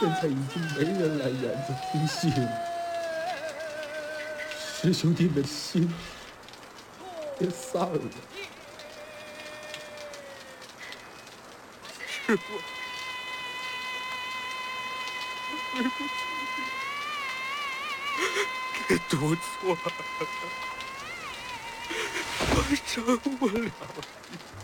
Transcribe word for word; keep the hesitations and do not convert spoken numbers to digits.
现在已经没人来园子听戏了，师兄弟们心也散了。 师傅，对不起，给读错了，我饶不了你。